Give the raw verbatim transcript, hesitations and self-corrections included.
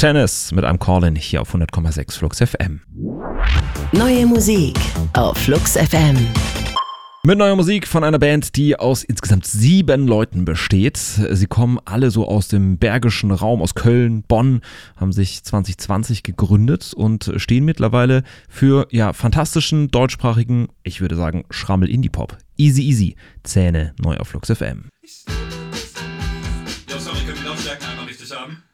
Tennis mit einem Call-In hier auf hundert Komma sechs Flux F M. Neue Musik auf Flux F M. Mit neuer Musik von einer Band, die aus insgesamt sieben Leuten besteht. Sie kommen alle so aus dem bergischen Raum, aus Köln, Bonn, haben sich zwanzig zwanzig gegründet und stehen mittlerweile für ja fantastischen deutschsprachigen, ich würde sagen, Schrammel-Indie-Pop. Easy Easy, Zähne, neu auf Flux F M. Ja, sorry, können wir die Lautstärken einmal richtig haben?